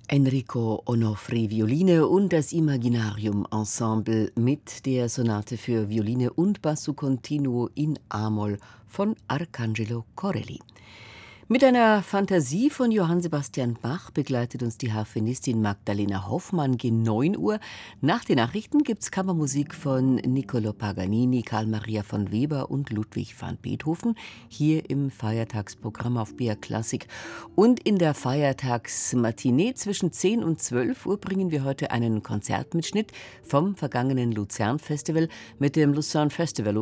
Enrico Onofri Violine und das Imaginarium Ensemble mit der Sonate für Violine und Basso Continuo in A-Moll von Arcangelo Corelli. Mit einer Fantasie von Johann Sebastian Bach begleitet uns die Harfenistin Magdalena Hoffmann gegen 9 Uhr. Nach den Nachrichten gibt's Kammermusik von Niccolò Paganini, Karl Maria von Weber und Ludwig van Beethoven hier im Feiertagsprogramm auf BR Klassik. Und in der Feiertagsmatinee zwischen 10 und 12 Uhr bringen wir heute einen Konzertmitschnitt vom vergangenen Luzern Festival mit dem Lucerne Festival